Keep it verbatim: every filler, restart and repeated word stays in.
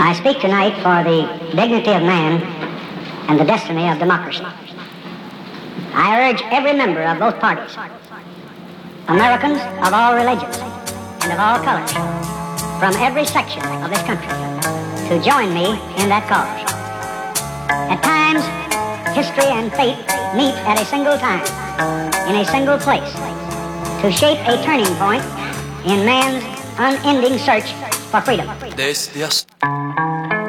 I speak tonight for the dignity of man and the destiny of democracy. I urge every member of both parties, Americans of all religions and of all colors, from every section of this country, to join me in that cause. At times, history and fate meet at a single time, in a single place, to shape a turning point in man's unending search for freedom. This, yes.